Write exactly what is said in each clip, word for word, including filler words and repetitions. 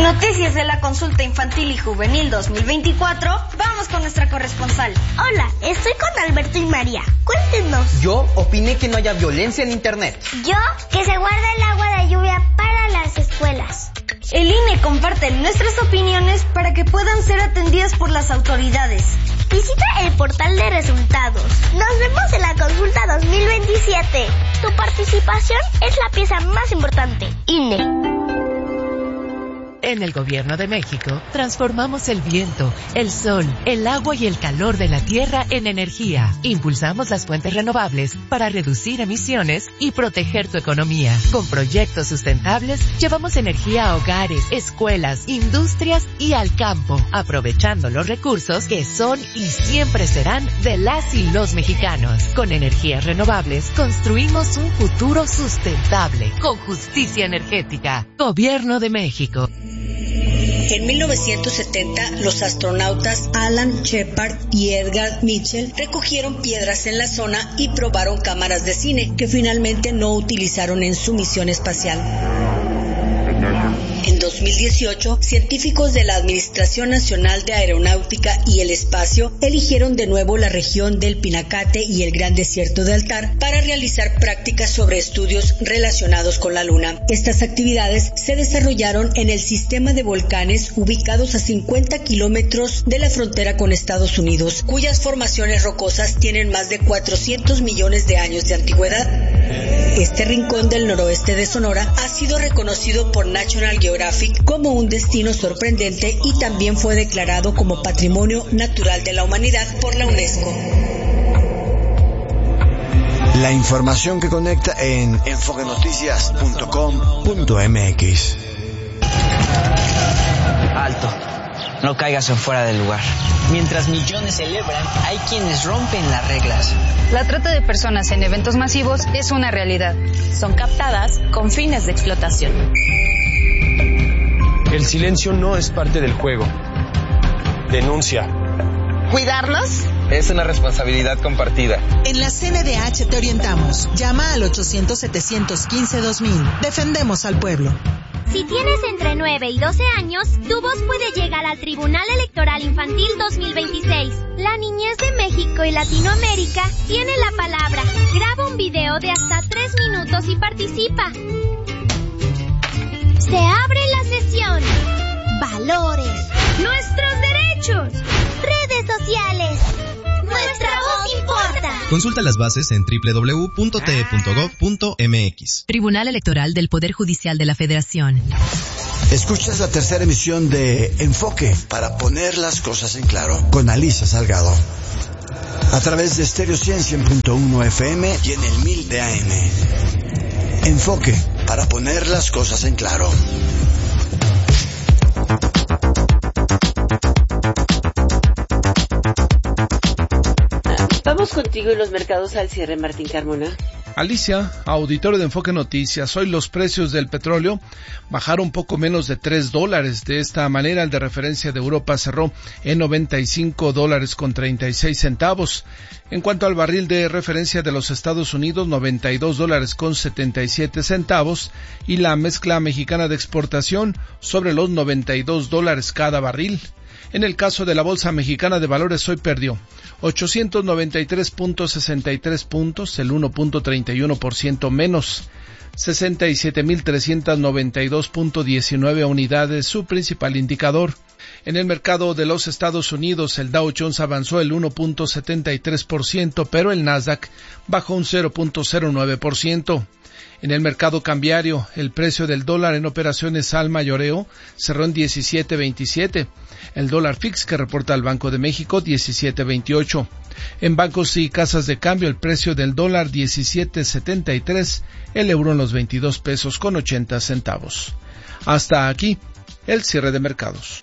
noticias de la consulta infantil y juvenil dos mil veinticuatro, vamos con nuestra corresponsal. Hola, estoy con Alberto y María. Cuéntenos. Yo opiné que no haya violencia en internet. Yo, que se guarde el agua de lluvia para las escuelas. El I N E comparte nuestras opiniones para que puedan ser atendidas por las autoridades. Visita el portal de resultados. Nos vemos en la consulta dos mil veintisiete. Tu participación es la pieza más importante. I N E. En el Gobierno de México, transformamos el viento, el sol, el agua y el calor de la tierra en energía. Impulsamos las fuentes renovables para reducir emisiones y proteger tu economía. Con proyectos sustentables, llevamos energía a hogares, escuelas, industrias y al campo, aprovechando los recursos que son y siempre serán de las y los mexicanos. Con energías renovables, construimos un futuro sustentable, con justicia energética. Gobierno de México. En mil novecientos setenta, los astronautas Alan Shepard y Edgar Mitchell recogieron piedras en la zona y probaron cámaras de cine que finalmente no utilizaron en su misión espacial. En dos mil dieciocho, científicos de la Administración Nacional de Aeronáutica y el Espacio eligieron de nuevo la región del Pinacate y el Gran Desierto de Altar para realizar prácticas sobre estudios relacionados con la Luna. Estas actividades se desarrollaron en el sistema de volcanes ubicados a cincuenta kilómetros de la frontera con Estados Unidos, cuyas formaciones rocosas tienen más de cuatrocientos millones de años de antigüedad. Este rincón del noroeste de Sonora ha sido reconocido por National Geographic como un destino sorprendente y también fue declarado como Patrimonio Natural de la Humanidad por la UNESCO. La información que conecta en enfoque noticias punto com punto m x. Alto, no caigas en fuera del lugar. Mientras millones celebran, hay quienes rompen las reglas. La trata de personas en eventos masivos es una realidad. Son captadas con fines de explotación. El silencio no es parte del juego. Denuncia. ¿Cuidarnos? Es una responsabilidad compartida. En la C N D H te orientamos. Llama al ochocientos, setecientos quince, dos mil. Defendemos al pueblo. Si tienes entre nueve y doce años, tu voz puede llegar al Tribunal Electoral Infantil dos mil veintiséis. La niñez de México y Latinoamérica tiene la palabra. Graba un video de hasta tres minutos y participa. Se abre la sesión. Valores. Nuestros derechos. Redes sociales. Nuestra voz importa. Consulta las bases en doble u doble u doble u punto t e punto gov punto m x. Tribunal Electoral del Poder Judicial de la Federación. Escuchas la tercera emisión de Enfoque para poner las cosas en claro con Alicia Salgado. A través de Stereo cien punto uno F M y en el mil de A M. Enfoque para poner las cosas en claro. Vamos contigo y los mercados al cierre, Martín Carmona. Alicia, auditorio de Enfoque Noticias, hoy los precios del petróleo bajaron poco menos de tres dólares. De esta manera, el de referencia de Europa cerró en noventa y cinco dólares con treinta y seis centavos. En cuanto al barril de referencia de los Estados Unidos, noventa y dos dólares con setenta y siete centavos, y la mezcla mexicana de exportación sobre los noventa y dos dólares cada barril. En el caso de la Bolsa Mexicana de Valores, hoy perdió ochocientos noventa y tres punto sesenta y tres puntos, el uno punto treinta y uno por ciento menos, sesenta y siete mil trescientos noventa y dos punto diecinueve unidades, su principal indicador. En el mercado de los Estados Unidos, el Dow Jones avanzó el uno punto setenta y tres por ciento, pero el Nasdaq bajó un cero punto cero nueve por ciento. En el mercado cambiario, el precio del dólar en operaciones al mayoreo cerró en diecisiete veintisiete. El dólar fix que reporta el Banco de México, diecisiete veintiocho. En bancos y casas de cambio, el precio del dólar diecisiete setenta y tres, el euro en los veintidós pesos con ochenta centavos. Hasta aquí, el cierre de mercados.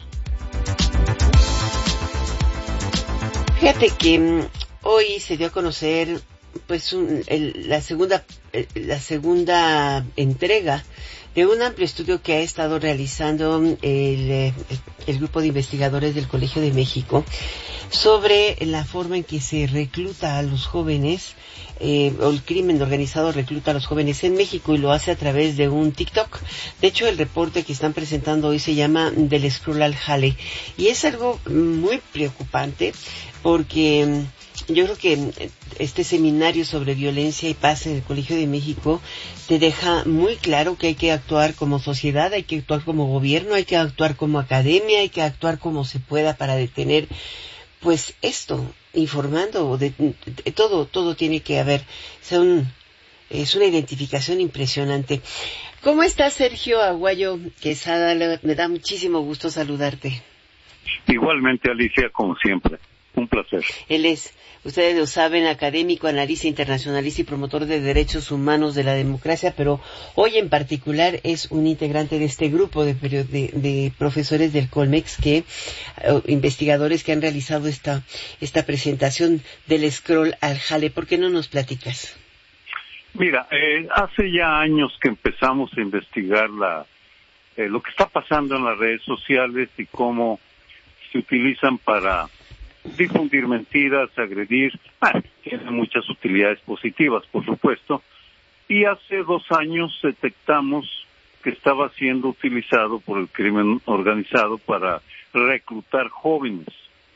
Fíjate que um, hoy se dio a conocer pues un, el, la segunda el, la segunda entrega de un amplio estudio que ha estado realizando el, el, el grupo de investigadores del Colegio de México sobre la forma en que se recluta a los jóvenes, eh, o el crimen organizado recluta a los jóvenes en México y lo hace a través de un TikTok. De hecho, el reporte que están presentando hoy se llama Del Scroll al Jale y es algo muy preocupante porque yo creo que este seminario sobre violencia y paz en el Colegio de México te deja muy claro que hay que actuar como sociedad, hay que actuar como gobierno, hay que actuar como academia, hay que actuar como se pueda para detener, pues esto, informando, de, de, todo, todo tiene que haber. Son, es una identificación impresionante. ¿Cómo estás, Sergio Aguayo Quesada? Me da muchísimo gusto saludarte. Igualmente, Alicia, como siempre. Un placer. Él es, ustedes lo saben, académico, analista internacionalista y promotor de derechos humanos de la democracia, pero hoy en particular es un integrante de este grupo de, de, de profesores del Colmex, que uh, investigadores que han realizado esta, esta presentación del Scroll al Jale. ¿Por qué no nos platicas? Mira, eh, hace ya años que empezamos a investigar la, eh, lo que está pasando en las redes sociales y cómo se utilizan para difundir mentiras, agredir, ah, tiene muchas utilidades positivas, por supuesto, y hace dos años detectamos que estaba siendo utilizado por el crimen organizado para reclutar jóvenes.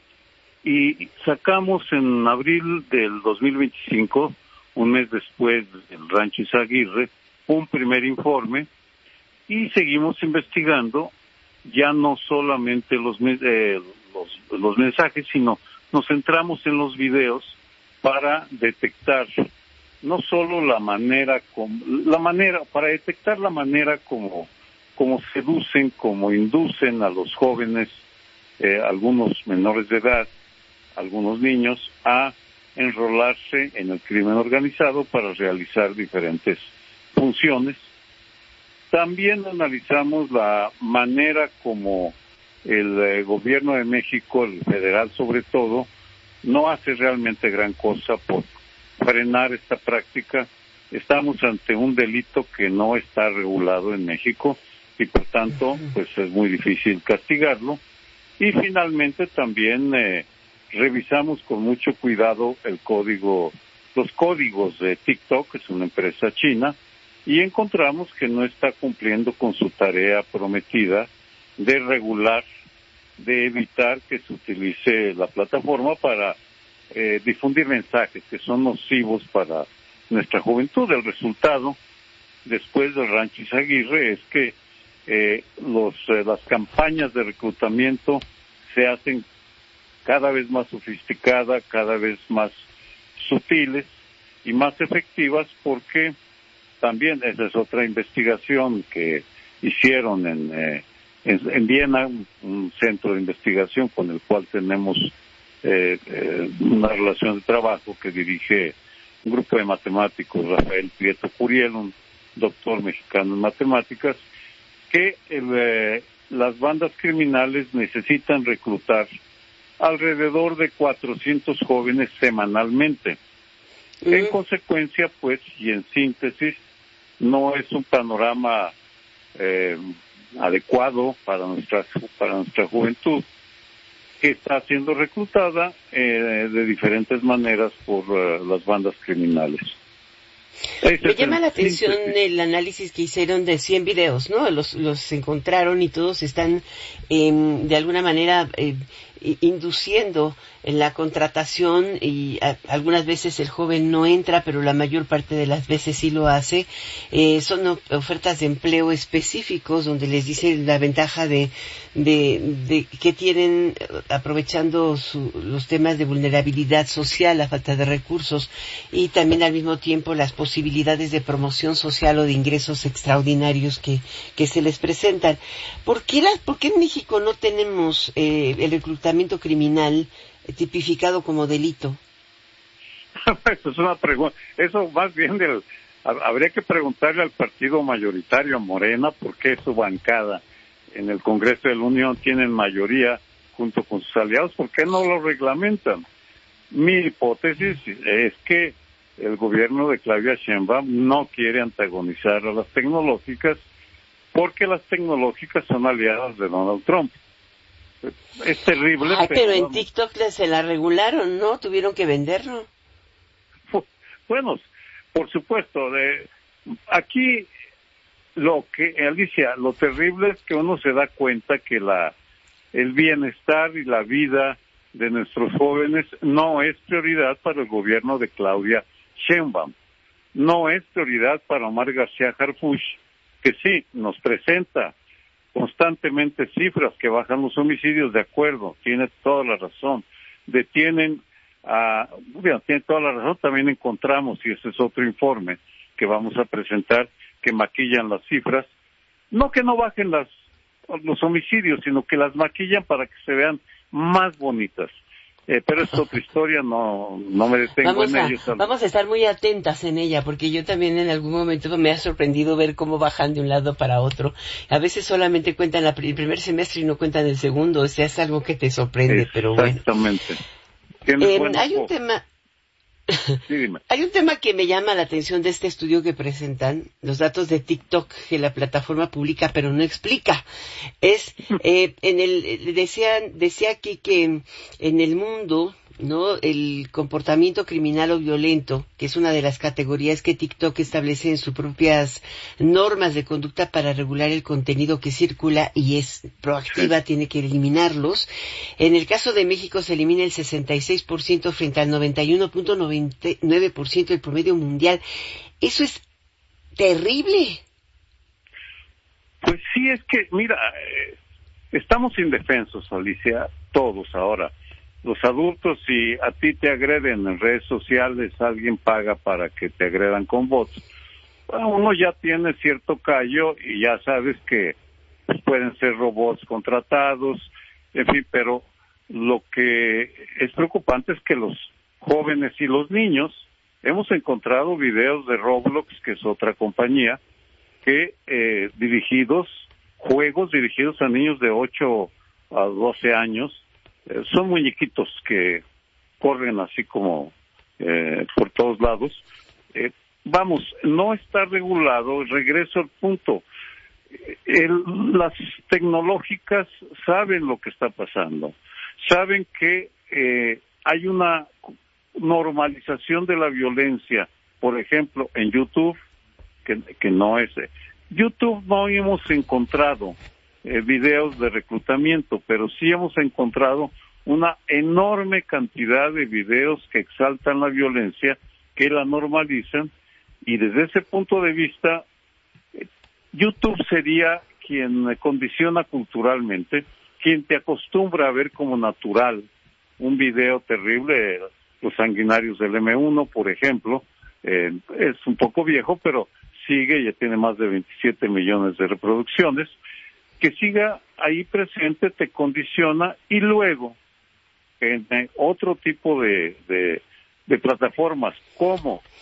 Y sacamos en abril del dos mil veinticinco, un mes después del Rancho Izaguirre, un primer informe y seguimos investigando ya no solamente los eh, Los, los mensajes, sino nos centramos en los videos para detectar no solo la manera como, la manera, para detectar la manera como, como seducen, como inducen a los jóvenes, eh, algunos menores de edad, algunos niños, a enrolarse en el crimen organizado para realizar diferentes funciones. También analizamos la manera como el eh, gobierno de México, el federal sobre todo, no hace realmente gran cosa por frenar esta práctica. Estamos ante un delito que no está regulado en México y por tanto pues es muy difícil castigarlo. Y finalmente también eh, revisamos con mucho cuidado el código, los códigos de TikTok, que es una empresa china, y encontramos que no está cumpliendo con su tarea prometida de regular, de evitar que se utilice la plataforma para eh, difundir mensajes que son nocivos para nuestra juventud. El resultado, después del Rancho Izaguirre, es que eh, los, eh, las campañas de reclutamiento se hacen cada vez más sofisticadas, cada vez más sutiles y más efectivas, porque también esa es otra investigación que hicieron en, eh, en, en Viena, un, un centro de investigación con el cual tenemos eh, eh, una relación de trabajo que dirige un grupo de matemáticos, Rafael Prieto Curiel, un doctor mexicano en matemáticas, que el, eh, las bandas criminales necesitan reclutar alrededor de cuatrocientos jóvenes semanalmente. Mm. En consecuencia, pues, y en síntesis, no es un panorama eh, adecuado para nuestra para nuestra juventud, que está siendo reclutada eh, de diferentes maneras por uh, las bandas criminales. Ese Me llama la atención el análisis que hicieron de cien videos, ¿no? Los, los encontraron y todos están eh, de alguna manera eh, induciendo en la contratación y a, algunas veces el joven no entra, pero la mayor parte de las veces sí lo hace. Eh, son ofertas de empleo específicos donde les dicen la ventaja de, de, de que tienen aprovechando su, los temas de vulnerabilidad social, la falta de recursos y también al mismo tiempo las posibilidades de promoción social o de ingresos extraordinarios que, que se les presentan. ¿Por qué, la, por qué en México no tenemos eh, el reclutamiento criminal tipificado como delito? Eso es una pregunta. Eso más bien del, habría que preguntarle al partido mayoritario, a Morena, por qué su bancada en el Congreso de la Unión tienen mayoría junto con sus aliados, ¿por qué no lo reglamentan? Mi hipótesis es que el gobierno de Claudia Sheinbaum no quiere antagonizar a las tecnológicas porque las tecnológicas son aliadas de Donald Trump. es terrible. Ay, pero, pero en vamos. TikTok se la regularon, ¿no? Tuvieron que venderlo. Bueno, por supuesto, de, aquí lo que, Alicia, lo terrible es que uno se da cuenta que la el bienestar y la vida de nuestros jóvenes no es prioridad para el gobierno de Claudia Sheinbaum, no es prioridad para Omar García Harfuch, que sí, nos presenta constantemente cifras que bajan los homicidios, de acuerdo, tiene toda la razón, detienen a, bueno, tiene toda la razón, también encontramos, y ese es otro informe que vamos a presentar, que maquillan las cifras, no que no bajen las los homicidios, sino que las maquillan para que se vean más bonitas. Eh, pero es otra historia, no no me detengo vamos en a, ello. Vamos a estar muy atentas en ella, porque yo también en algún momento me ha sorprendido ver cómo bajan de un lado para otro. A veces solamente cuentan la, el primer semestre y no cuentan el segundo, o sea, es algo que te sorprende, pero bueno. Exactamente. Eh, hay un tema... Sí, hay un tema que me llama la atención de este estudio que presentan, los datos de TikTok que la plataforma publica pero no explica. Es, eh, en el, decían, decía aquí que en el mundo, ¿no? El comportamiento criminal o violento, que es una de las categorías que TikTok establece en sus propias normas de conducta para regular el contenido que circula y es proactiva, tiene que eliminarlos. En el caso de México se elimina el sesenta y seis por ciento frente al noventa y uno punto noventa y nueve por ciento del promedio mundial. Eso es terrible. Pues sí, es que, mira, eh, estamos indefensos, Alicia, todos ahora. Los adultos, si a ti te agreden en redes sociales, alguien paga para que te agredan con bots. Bueno, uno ya tiene cierto callo y ya sabes que pues, pueden ser robots contratados, en fin, pero lo que es preocupante es que los jóvenes y los niños, hemos encontrado videos de Roblox, que es otra compañía, que eh, dirigidos, juegos dirigidos a niños de ocho a doce años, eh, son muñequitos que corren así como eh, por todos lados. Eh, vamos, no está regulado, regreso al punto. El, las tecnológicas saben lo que está pasando, saben que eh, hay una normalización de la violencia, por ejemplo, en YouTube, que, que no es... YouTube no hemos encontrado eh, videos de reclutamiento, pero sí hemos encontrado una enorme cantidad de videos que exaltan la violencia, que la normalizan, y desde ese punto de vista, eh, YouTube sería quien condiciona culturalmente, quien te acostumbra a ver como natural un video terrible, Los Sanguinarios del eme uno, por ejemplo, eh, es un poco viejo, pero sigue, ya tiene más de veintisiete millones de reproducciones, que siga ahí presente te condiciona, y luego en otro tipo de, de, de plataformas como